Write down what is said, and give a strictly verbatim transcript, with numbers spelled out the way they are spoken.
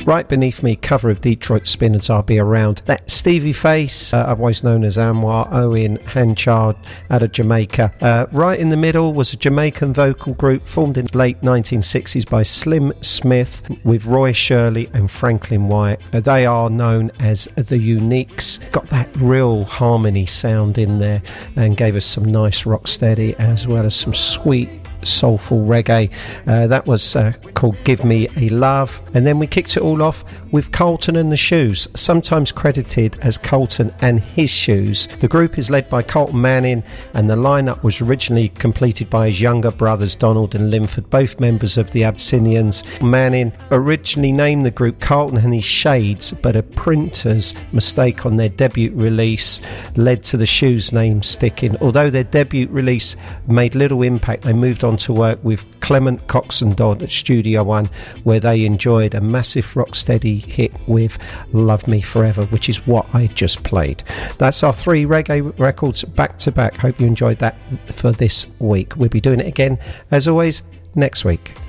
Right beneath me, cover of Detroit Spinners, I'll Be Around. That's Stevie Face, uh, otherwise known as Anwar Owen Hanchard, out of Jamaica. Uh, right in the middle was a Jamaican vocal group formed in the late nineteen sixties by Slim Smith with Roy Shirley and Franklin White. Uh, they are known as the Uniques. Got that real harmony sound in there and gave us some nice rocksteady as well as some sweet soulful reggae. Uh, that was uh, called Give Me a Love. And then we kicked it all off with Carlton and the Shoes, sometimes credited as Carlton and His Shoes. The group is led by Carlton Manning, and the lineup was originally completed by his younger brothers Donald and Linford, both members of the Abyssinians. Manning originally named the group Carlton and His Shades, but a printer's mistake on their debut release led to the Shoes name sticking. Although their debut release made little impact, they moved on to work with Clement Cox and Dodd at Studio One, where they enjoyed a massive rocksteady hit with Love Me Forever, which is what I just played. That's our three reggae records back to back. Hope you enjoyed that for this week. We'll be doing it again, as always, next week.